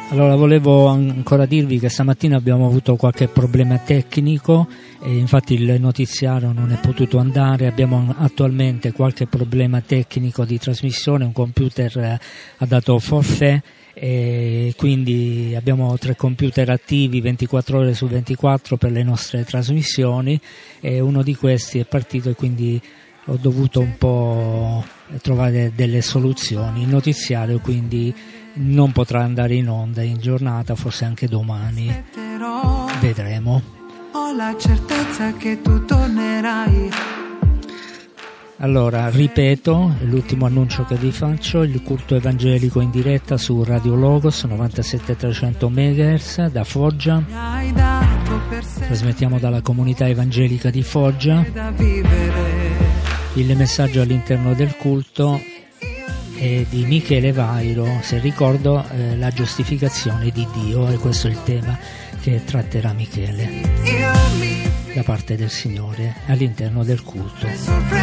Allora, volevo ancora dirvi che stamattina abbiamo avuto qualche problema tecnico e infatti il notiziario non è potuto andare. Abbiamo attualmente qualche problema tecnico di trasmissione, un computer ha dato forfait e quindi abbiamo 3 computer attivi 24 ore su 24 per le nostre trasmissioni e uno di questi è partito e quindi ho dovuto un po' trovare delle soluzioni. Il notiziario quindi non potrà andare in onda in giornata, forse anche domani, vedremo. Ho la certezza che tu tornerai. Allora, ripeto, l'ultimo annuncio che vi faccio: il culto evangelico in diretta su Radio Logos 97.300 MHz da Foggia. Trasmettiamo dalla comunità evangelica di Foggia. Il messaggio all'interno del culto è di Michele Vairo, se ricordo la giustificazione di Dio, e questo è il tema che tratterà Michele da parte del Signore all'interno del culto.